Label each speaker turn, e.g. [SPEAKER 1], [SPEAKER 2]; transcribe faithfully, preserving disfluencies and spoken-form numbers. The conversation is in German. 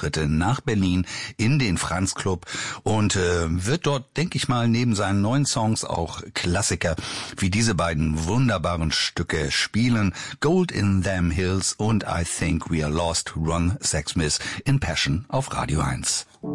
[SPEAKER 1] Auftritte nach Berlin in den Franz Club und äh, wird dort, denke ich mal, neben seinen neuen Songs auch Klassiker wie diese beiden wunderbaren Stücke spielen. Gold in Them Hills und I Think We Are Lost, Ron Sexsmith in Passion auf Radio eins.